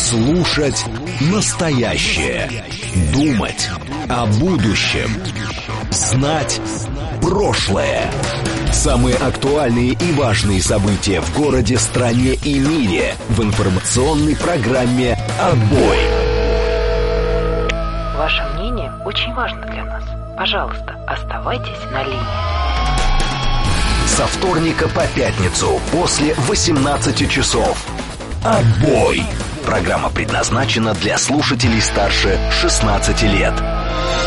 Слушать настоящее. Думать о будущем. Знать прошлое. Самые актуальные и важные события в городе, стране и мире в информационной программе «Отбой». Ваше мнение очень важно для нас. Пожалуйста, оставайтесь на линии. Со вторника по пятницу после 18 часов. «Отбой». Программа предназначена для слушателей старше 16 лет.